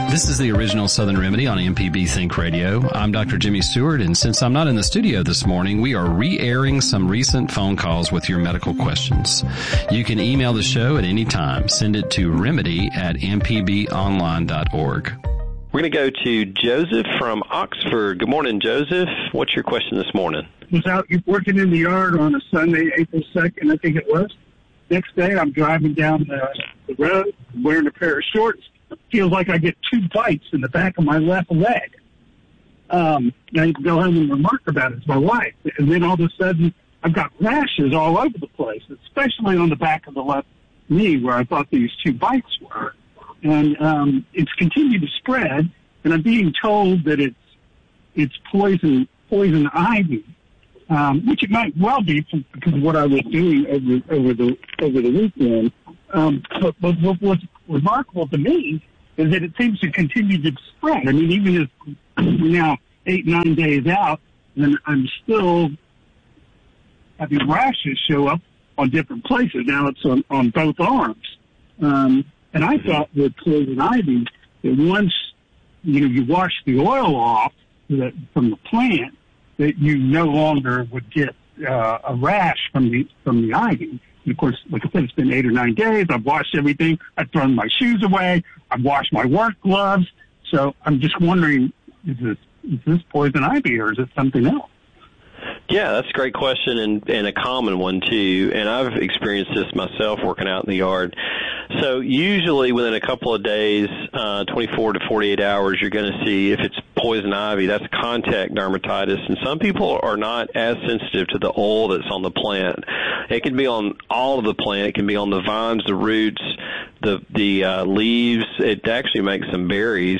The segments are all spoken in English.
This is the original Southern Remedy on MPB Think Radio. I'm Dr. Jimmy Stewart, and since I'm not in the studio this morning, we are re-airing some recent phone calls with your medical questions. You can email the show at any time. Send it to remedy@mpbonline.org. We're going to go to Joseph from Oxford. Good morning, Joseph. What's your question this morning? I was out working in the yard on a Sunday, April 2nd, I think it was. Next day, I'm driving down the road, wearing a pair of shorts. It feels like I get 2 bites in the back of my left leg. I go home and remark about it to my wife. And then all of a sudden, I've got rashes all over the place, especially on the back of the left knee where I thought these 2 bites were. And it's continued to spread, and I'm being told that it's poison ivy, which it might well be because of what I was doing over the weekend. But what's remarkable to me is that it seems to continue to spread. I mean, even as we're now 8-9 days out, then I'm still having rashes show up on different places. Now it's on both arms. And I thought with poison ivy that once you wash the oil off from the plant, that you no longer would get a rash from the ivy. And of course, like I said, it's been 8 or 9 days. I've washed everything. I've thrown my shoes away. I've washed my work gloves. So I'm just wondering, is this poison ivy or is it something else? Yeah, that's a great question and a common one, too. And I've experienced this myself working out in the yard. So usually within a couple of days, 24 to 48 hours, you're going to see if it's poison ivy, that's contact dermatitis. And some people are not as sensitive to the oil that's on the plant. It can be on all of the plant. It can be on the vines, the roots, the leaves. It actually makes some berries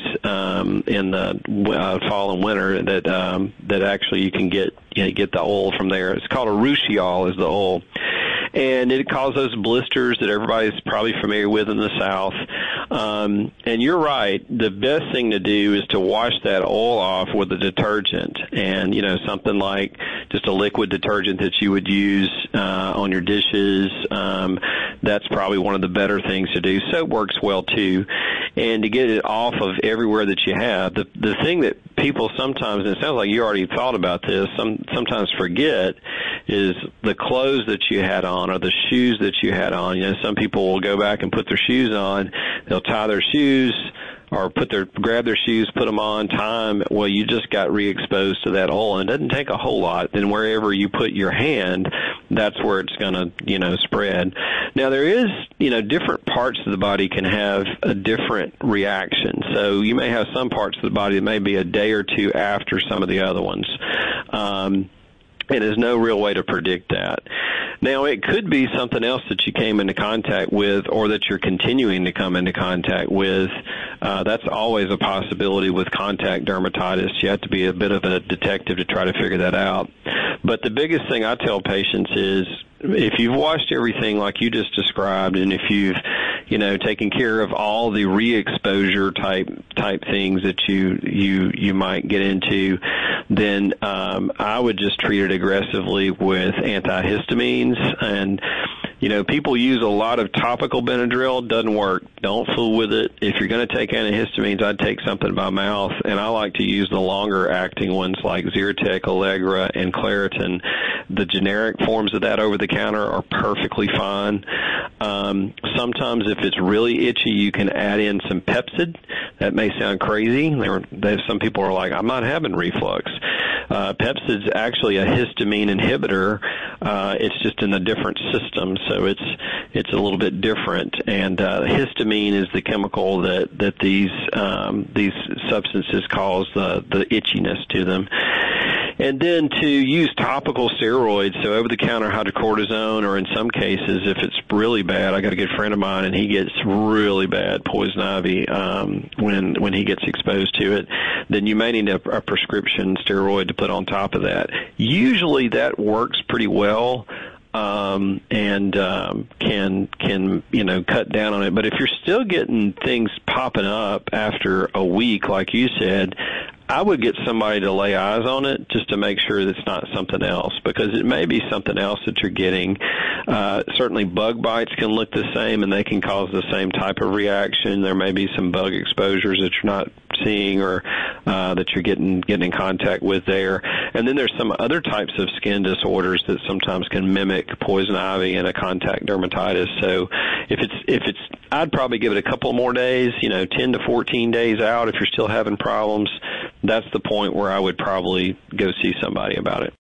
in the fall and winter that actually you can get the oil from there. It's called a ruschiol is the oil. And it causes those blisters that everybody's probably familiar with in the South. And you're right. The best thing to do is to wash that oil off with a detergent and, something like just a liquid detergent that you would use on your dishes. That's probably one of the better things to do. Soap works well, too. And to get it off of everywhere that you have, the thing that people sometimes, and it sounds like you already thought about this, sometimes forget is the clothes that you had on or the shoes that you had on. Some people will go back and put their shoes on. They'll tie their shoes or grab their shoes, put them on, tie them. Well, you just got re-exposed to that oil, and it doesn't take a whole lot. Then wherever you put your hand, that's where it's going to, spread. Now, there is, different parts of the body can have a different reaction. So you may have some parts of the body that may be a day or two after some of the other ones. And there's no real way to predict that. Now, it could be something else that you came into contact with or that you're continuing to come into contact with. That's always a possibility with contact dermatitis. You have to be a bit of a detective to try to figure that out. But the biggest thing I tell patients is if you've washed everything like you just described and if you've, taken care of all the re-exposure type things that you might get into, then I would just treat it aggressively with antihistamines. And, people use a lot of topical Benadryl. Doesn't work. Don't fool with it. If you're going to take antihistamines, I'd take something by mouth. And I like to use the longer-acting ones like Zyrtec, Allegra, and Claritin. The generic forms of that over the counter are perfectly fine. Sometimes if it's really itchy, you can add in some Pepcid. That may sound crazy. Some people are like, I'm not having reflux. Pepcid's actually a histamine inhibitor. It's just in a different system, so it's a little bit different. And histamine is the chemical that these substances cause the itchiness to them. And then to use topical steroids, so over-the-counter hydrocortisone, or in some cases, if it's really bad, I got a good friend of mine, and he gets really bad poison ivy when he gets exposed to it, then you may need a prescription steroid to put on top of that. Usually that works pretty well. And can cut down on it. But if you're still getting things popping up after a week, like you said, I would get somebody to lay eyes on it just to make sure that it's not something else, because it may be something else that you're getting. Certainly bug bites can look the same, and they can cause the same type of reaction. There may be some bug exposures that you're not seeing or that you're getting in contact with there. And then there's some other types of skin disorders that sometimes can mimic poison ivy and a contact dermatitis. So if it's I'd probably give it a couple more days, 10 to 14 days out. If you're still having problems, that's the point where I would probably go see somebody about it.